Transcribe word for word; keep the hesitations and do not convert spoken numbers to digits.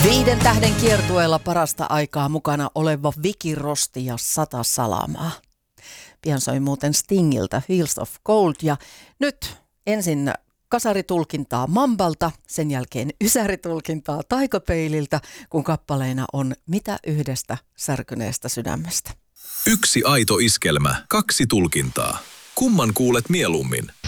Viiden tähden kiertueella parasta aikaa mukana oleva Vicky Rosti ja Sata Salamaa. Pian soi muuten Stingiltä Fields of Gold ja nyt ensin kasaritulkintaa Mambalta, sen jälkeen ysäritulkintaa Taikapeililtä, kun kappaleena on Mitä yhdestä särkyneestä sydämestä. Yksi aito iskelmä, kaksi tulkintaa. Kumman kuulet mieluummin?